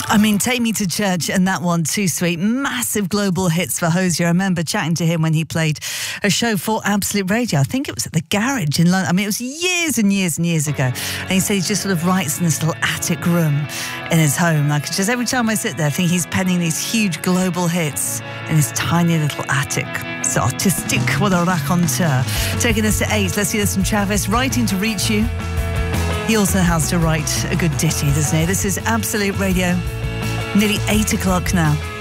I mean, Take Me to Church and that one, Too Sweet. Massive global hits for Hozier. I remember chatting to him when he played a show for Absolute Radio. I think it was at the Garage in London. I mean, it was years and years and years ago. And he said he just sort of writes in this little attic room in his home. Like, just every time I sit there, I think he's penning these huge global hits in his tiny little attic. So artistic, what a raconteur. Taking us to 8. Let's hear this from Travis, Writing to Reach You. He also has to write a good ditty, doesn't he? This is Absolute Radio. Nearly 8 o'clock now.